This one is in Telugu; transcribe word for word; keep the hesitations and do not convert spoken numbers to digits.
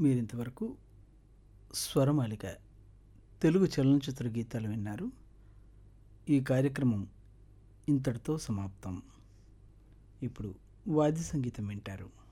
మీరింతవరకు స్వరమాలిక తెలుగు చలనచిత్ర గీతాలు విన్నారు. ఈ కార్యక్రమం ఇంతటితో సమాప్తం. ఇప్పుడు వాద్య సంగీతం వింటారు.